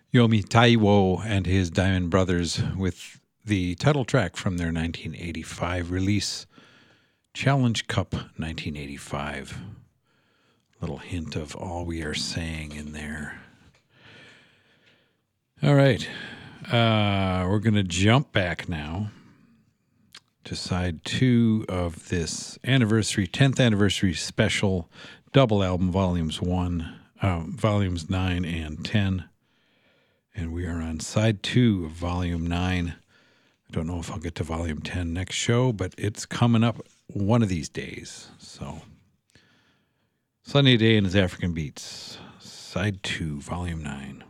Yomi Taiwo and his Diamond Brothers with the title track from their 1985 release, Challenge Cup 1985. Little hint of All We Are Saying in there. All right. We're going to jump back now to side 2 of this 10th anniversary special double album, volumes 9 and 10. And we are on side 2 of volume 9. I don't know if I'll get to volume 10 next show, but it's coming up one of these days. So, Sunny Day and his African Beats, side 2, volume 9.